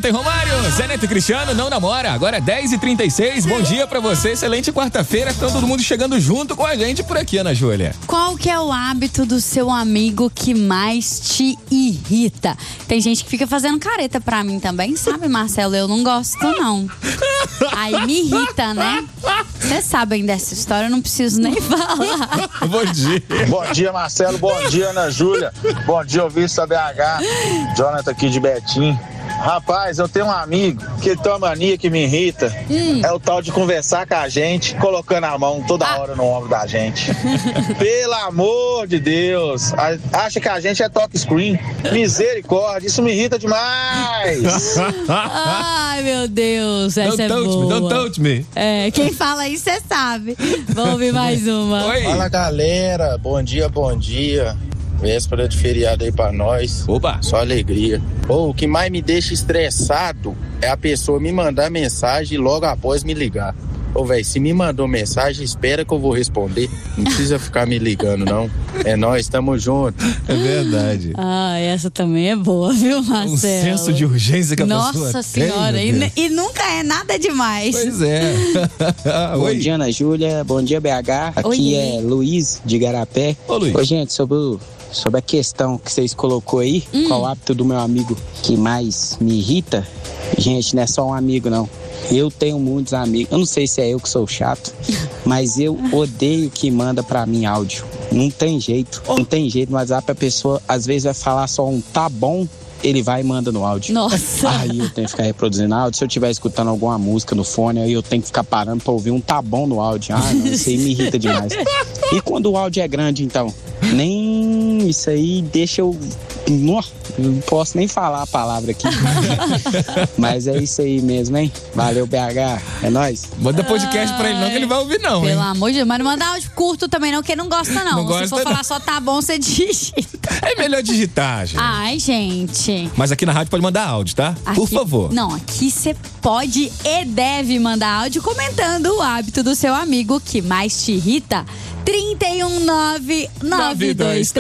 Rita e Romário, Zé Neto e Cristiano não namora. Agora é 10h36. Bom dia pra você. Excelente quarta-feira. Tá todo mundo chegando junto com a gente por aqui, Ana Júlia. Qual que é o hábito do seu amigo que mais te irrita? Tem gente que fica fazendo careta pra mim também, sabe, Marcelo? Eu não gosto, não. Aí me irrita, né? Vocês sabem dessa história, eu não preciso nem falar. Bom dia. Bom dia, Marcelo. Bom dia, Ana Júlia. Bom dia, ouvinte da BH. Jonathan aqui de Betim. Rapaz, eu tenho um amigo que tem uma mania que me irrita. É o tal de conversar com a gente, colocando a mão toda hora no ombro da gente. Pelo amor de Deus. Acha que a gente é talk screen. Misericórdia, isso me irrita demais. Ai, meu Deus, essa é boa. Don't touch me. É, quem fala isso, você sabe. Vamos ouvir mais uma. Oi. Fala, galera. Bom dia, bom dia. Véspera de feriado aí pra nós. Opa. Só alegria. O que mais me deixa estressado é a pessoa me mandar mensagem e logo após me ligar. Velho, se me mandou mensagem, espera que eu vou responder. Não precisa ficar me ligando, não. É nóis, tamo junto. É verdade. Ah, essa também é boa, viu, Marcelo? Um senso de urgência que a pessoa tem. Nossa Senhora, e nunca é nada demais. Pois é. Bom dia, Ana Júlia. Bom dia, BH. Aqui é Luiz, de Igarapé. Ô, Luiz. Ô, gente, sobre a questão que vocês colocou aí, qual o hábito do meu amigo que mais me irrita, gente, não é só um amigo, não. Eu tenho muitos amigos, eu não sei se é eu que sou chato, mas eu odeio que manda pra mim áudio. Não tem jeito no WhatsApp, a pessoa às vezes vai falar só um tá bom, ele vai e manda no áudio. Nossa. Aí eu tenho que ficar reproduzindo áudio. Se eu estiver escutando alguma música no fone, aí eu tenho que ficar parando pra ouvir um tá bom no áudio. Ah, não, isso aí me irrita demais. E quando o áudio é grande, então? Nem isso aí deixa eu... Não posso nem falar a palavra aqui. Mas é isso aí mesmo, hein? Valeu, BH. É nóis. Manda podcast pra ele não, que ele vai ouvir não, Pelo hein? amor de Deus, mas não manda áudio curto também não, que não gosta não. Não gosta, se for falar só tá bom, você digita. É melhor digitar, gente. Ai, gente. Mas aqui na rádio pode mandar áudio, tá? Por favor. Não, aqui você pode e deve mandar áudio comentando o hábito do seu amigo que mais te irrita. 31992